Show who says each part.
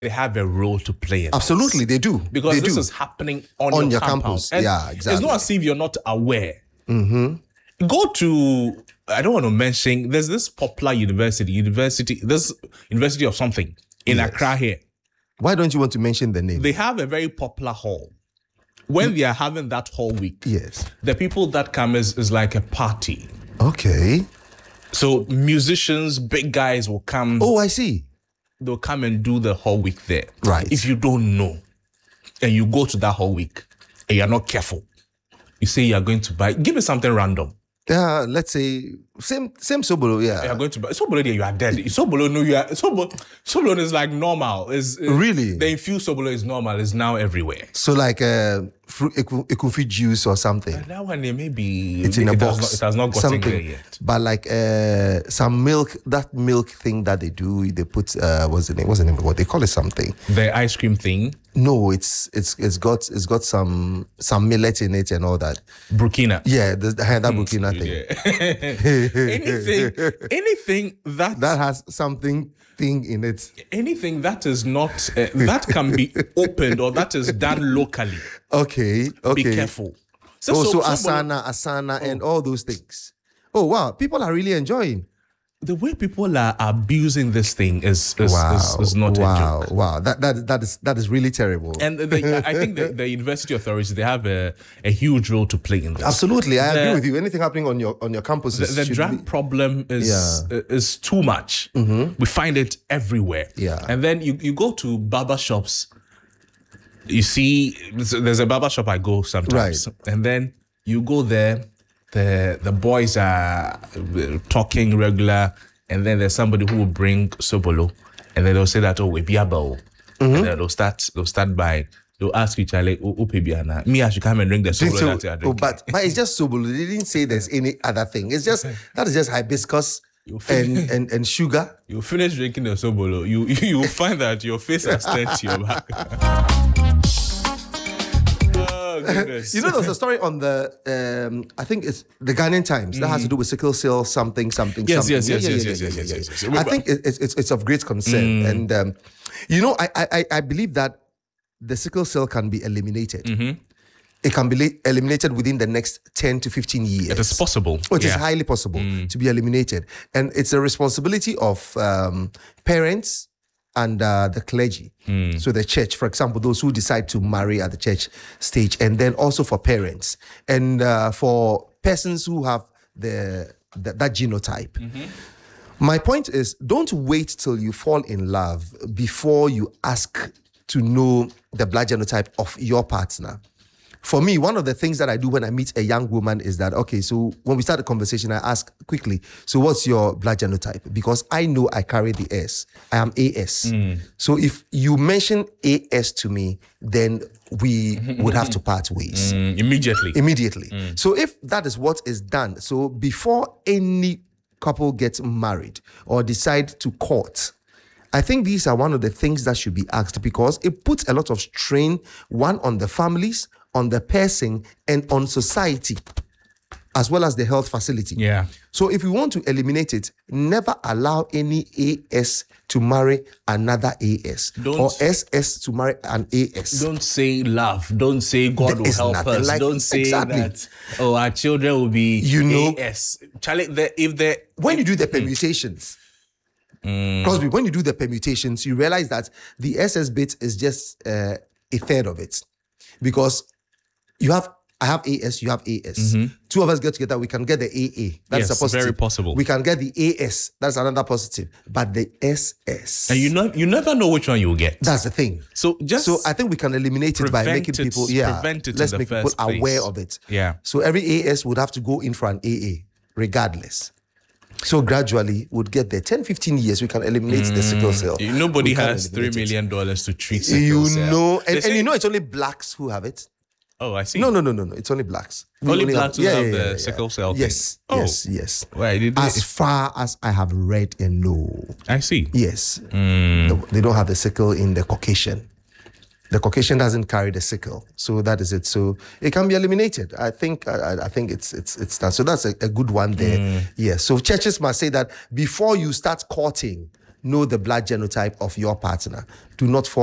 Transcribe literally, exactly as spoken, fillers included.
Speaker 1: they have a role to play in
Speaker 2: Absolutely,
Speaker 1: this.
Speaker 2: they do.
Speaker 1: Because
Speaker 2: they
Speaker 1: this
Speaker 2: do.
Speaker 1: is happening on,
Speaker 2: on
Speaker 1: your,
Speaker 2: your
Speaker 1: campus.
Speaker 2: campus.
Speaker 1: And
Speaker 2: yeah, exactly.
Speaker 1: It's not as if you're not aware.
Speaker 2: Mm-hmm.
Speaker 1: Go to, I don't want to mention, there's this popular university, university, this university of something in yes. Accra here.
Speaker 2: Why don't you want to mention the name?
Speaker 1: They have a very popular hall. When they are having that whole week,
Speaker 2: yes,
Speaker 1: the people that come is, is like a party.
Speaker 2: Okay.
Speaker 1: So musicians, big guys will come.
Speaker 2: Oh, I see.
Speaker 1: They'll come and do the whole week there.
Speaker 2: Right.
Speaker 1: If you don't know, and you go to that whole week, and you're not careful, you say you're going to buy, give me something random.
Speaker 2: Yeah, uh, let's say same same Sobolo, yeah.
Speaker 1: You're going to buy Sobolo there, you are dead. Sobolo, no, you are Sobolo. Sobolo is like normal. Is
Speaker 2: really
Speaker 1: the infused Sobolo is normal. It's now everywhere.
Speaker 2: So like uh, fruit ekufi juice or something.
Speaker 1: Uh, that one, maybe
Speaker 2: it's in
Speaker 1: it
Speaker 2: a box.
Speaker 1: Has not, it has not gotten
Speaker 2: something.
Speaker 1: there yet.
Speaker 2: But like uh, some milk, that milk thing that they do, they put uh, what's the name? What's the name of what they call it? Something.
Speaker 1: The ice cream thing.
Speaker 2: No, it's it's it's got it's got some some millet in it and all that.
Speaker 1: Burkina.
Speaker 2: Yeah, the, the that Burkina thing.
Speaker 1: Yeah. anything, anything that
Speaker 2: that has something thing in it.
Speaker 1: Anything that is not uh, that can be opened or that is done locally.
Speaker 2: Okay. Okay.
Speaker 1: Be careful.
Speaker 2: So, oh, so, so Asana, Asana, oh. and all those things. Oh wow, people are really enjoying.
Speaker 1: The way people are abusing this thing is is, wow. is, is not
Speaker 2: wow.
Speaker 1: a joke.
Speaker 2: Wow, that that that is that is really terrible.
Speaker 1: And the, I think the, the university authorities, they have a, a huge role to play in this.
Speaker 2: Absolutely, I
Speaker 1: the,
Speaker 2: agree with you. Anything happening on your on your campus,
Speaker 1: the, the drug be, problem is yeah. is too much.
Speaker 2: Mm-hmm.
Speaker 1: We find it everywhere.
Speaker 2: Yeah,
Speaker 1: and then you, you go to barber shops. You see, there's a barber shop I go sometimes,
Speaker 2: right.
Speaker 1: and then you go there. The the boys are talking regular, and then there's somebody who will bring Sobolo, and then they'll say that, oh, we be able, and then they'll start they'll start buying. They'll ask each other, oh, oh, Pibiana, me I should come and drink the Sobolo
Speaker 2: so,
Speaker 1: that you are drinking.
Speaker 2: Oh, but but it's just Sobolo. They didn't say there's any other thing. It's just that is just hibiscus and, and and sugar.
Speaker 1: You finish drinking the Sobolo, you you will find that your face has turned to your back.
Speaker 2: You know, there's a story on the, um, I think it's the Ghanaian Times that mm. has to do with sickle cell something, something,
Speaker 1: yes,
Speaker 2: something.
Speaker 1: Yes, yes,
Speaker 2: yeah,
Speaker 1: yes,
Speaker 2: yeah,
Speaker 1: yes,
Speaker 2: yeah,
Speaker 1: yes,
Speaker 2: yeah,
Speaker 1: yes,
Speaker 2: yeah,
Speaker 1: yes,
Speaker 2: yes,
Speaker 1: yes,
Speaker 2: yes. I think it's, it's, it's of great concern. Mm. And, um, you know, I, I, I believe that the sickle cell can be eliminated.
Speaker 1: Mm-hmm.
Speaker 2: It can be eliminated within the next ten to fifteen years.
Speaker 1: It is possible.
Speaker 2: Oh, it
Speaker 1: yeah.
Speaker 2: is highly possible
Speaker 1: mm.
Speaker 2: to be eliminated. And it's a responsibility of um, parents and uh, the clergy.
Speaker 1: Mm.
Speaker 2: So the church, for example, those who decide to marry at the church stage, and then also for parents and uh, for persons who have the, the that genotype.
Speaker 1: Mm-hmm.
Speaker 2: My point is, don't wait till you fall in love before you ask to know the blood genotype of your partner. For me, one of the things that I do when I meet a young woman is that, okay, so when we start the conversation, I ask quickly, so what's your blood genotype? Because I know I carry the S. I am A S.
Speaker 1: Mm.
Speaker 2: So if you mention A S to me, then we would have to part ways.
Speaker 1: Mm, immediately.
Speaker 2: Immediately.
Speaker 1: Mm.
Speaker 2: So if that is what is done, so before any couple gets married or decide to court, I think these are one of the things that should be asked, because it puts a lot of strain, one, on the families, on the person, and on society, as well as the health facility.
Speaker 1: Yeah.
Speaker 2: So if you want to eliminate it, never allow any A S to marry another A S,
Speaker 1: don't,
Speaker 2: or S S to marry an A S.
Speaker 1: Don't say love. Don't say God
Speaker 2: there
Speaker 1: will help us.
Speaker 2: Like,
Speaker 1: don't say
Speaker 2: exactly.
Speaker 1: that, oh, our children will be
Speaker 2: you know,
Speaker 1: A S. Charlie, the, if the
Speaker 2: when you do the permutations,
Speaker 1: mm.
Speaker 2: Crosby, when you do the permutations, you realize that the S S bit is just uh, a third of it, because you have, I have A S, you have A S.
Speaker 1: Mm-hmm.
Speaker 2: Two of us get together, we can get the A A. That's
Speaker 1: yes,
Speaker 2: a positive.
Speaker 1: Very possible.
Speaker 2: We can get the A S. That's another positive. But the S S.
Speaker 1: And you know, you never know which one you will get.
Speaker 2: That's the thing.
Speaker 1: So just
Speaker 2: so I think we can eliminate it by making
Speaker 1: it,
Speaker 2: people, yeah,
Speaker 1: prevent it
Speaker 2: let's
Speaker 1: in the
Speaker 2: make people
Speaker 1: first place.
Speaker 2: aware of it.
Speaker 1: Yeah.
Speaker 2: So every A S would have to go in for an A A, regardless. So gradually, would get there. ten, fifteen years, we can eliminate mm. the sickle cell.
Speaker 1: Nobody has three million dollars to treat sickle
Speaker 2: you
Speaker 1: cell.
Speaker 2: know, and,
Speaker 1: say,
Speaker 2: and you know, it's only blacks who have it.
Speaker 1: Oh, I see.
Speaker 2: No, no, no, no, no. It's only blacks. We
Speaker 1: only,
Speaker 2: only
Speaker 1: blacks
Speaker 2: have,
Speaker 1: who
Speaker 2: yeah,
Speaker 1: have
Speaker 2: yeah,
Speaker 1: the
Speaker 2: yeah,
Speaker 1: sickle
Speaker 2: yeah.
Speaker 1: cell
Speaker 2: Yes,
Speaker 1: thing.
Speaker 2: yes,
Speaker 1: oh.
Speaker 2: yes.
Speaker 1: Why did
Speaker 2: as
Speaker 1: it?
Speaker 2: far as I have read and know.
Speaker 1: I see.
Speaker 2: Yes.
Speaker 1: Mm.
Speaker 2: No, they don't have the sickle in the Caucasian. The Caucasian doesn't carry the sickle, so that is it. So it can be eliminated. I think. I, I think it's it's it's that. So that's a, a good one there.
Speaker 1: Mm.
Speaker 2: Yes. So churches must say that before you start courting, know the blood genotype of your partner. Do not fall